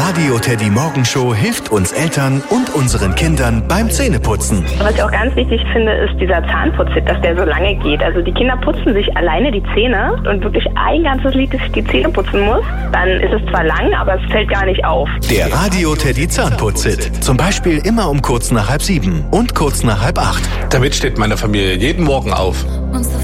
Radio Teddy Morgenshow hilft uns Eltern und unseren Kindern beim Zähneputzen. Was ich auch ganz wichtig finde, ist dieser Zahnputzhit, dass der so lange geht. Also die Kinder putzen sich alleine die Zähne und wirklich ein ganzes Lied, dass ich die Zähne putzen muss. Dann ist es zwar lang, aber es fällt gar nicht auf. Der Radio Teddy Zahnputzhit. Zum Beispiel immer um kurz nach 6:30 und kurz nach 7:30. Damit steht meine Familie jeden Morgen auf.